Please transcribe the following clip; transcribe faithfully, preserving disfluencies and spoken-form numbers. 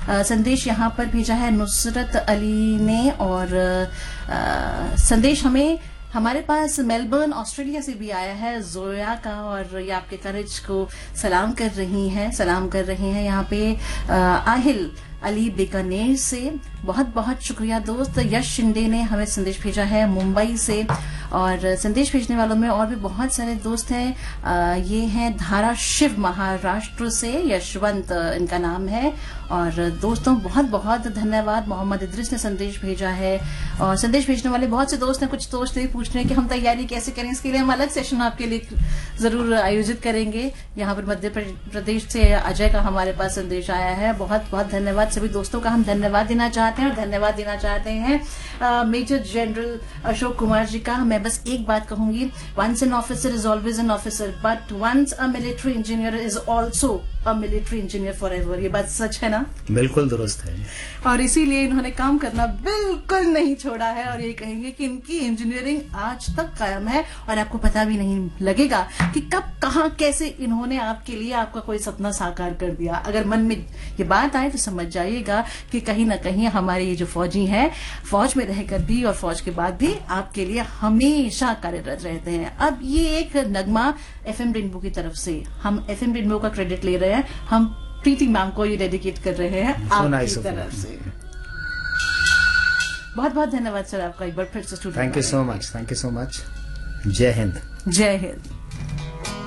आ, संदेश यहाँ पर भेजा है नुसरत अली ने, और आ, संदेश हमें हमारे पास मेलबर्न ऑस्ट्रेलिया से भी आया है जोया का, और ये आपके करेज को सलाम कर रही हैं सलाम कर रही हैं यहाँ पे आहिल अली बीकानेर से। बहुत बहुत शुक्रिया दोस्त। यश शिंदे ने हमें संदेश भेजा है मुंबई से, और संदेश भेजने वालों में और भी बहुत सारे दोस्त हैं। आ, ये हैं धारा शिव महाराष्ट्र से, यशवंत इनका नाम है। और दोस्तों बहुत बहुत धन्यवाद। मोहम्मद इद्रिस ने संदेश भेजा है, और संदेश भेजने वाले बहुत से दोस्त हैं। कुछ दोस्त ये पूछ रहे हैं कि हम तैयारी कैसे करें, इसके लिए हम अलग सेशन आपके लिए जरूर आयोजित करेंगे। यहाँ पर मध्य प्रदेश से अजय का हमारे पास संदेश आया है। बहुत बहुत धन्यवाद। सभी दोस्तों का हम धन्यवाद देना चाहते हैं, और धन्यवाद देना चाहते हैं आ, मेजर जनरल अशोक कुमार जी का। मैं बस एक बात कहूंगी, once an officer is always an officer, but once a military engineer is also a military engineer for ever. ये बात सच है ना? बिल्कुल दुरुस्त है। और इसीलिए इन्होंने काम करना बिल्कुल नहीं छोड़ा है, और ये कहेंगे कि इनकी इंजीनियरिंग आज तक कायम है, और आपको पता भी नहीं लगेगा कि कब कहां कैसे इन्होंने आपके लिए आपका कोई सपना साकार कर दिया। अगर मन में ये बात आए तो समझ जाइएगा कि कहीं ना कहीं हमारे ये जो फौजी हैं, फौज में रहकर भी और फौज के बाद भी आपके लिए हमेशा कार्यरत रहते हैं। अब ये एक नगमा एफएम रेनबो की तरफ से, हम एफएम रेनबो का क्रेडिट ले रहे हैं, हम प्रीति मैम को ये डेडिकेट कर रहे हैं आपकी तरफ से। बहुत बहुत धन्यवाद सर आपका एक बार फिर से studio. Thank you so much, thank you so much. जय हिंद। जय हिंद।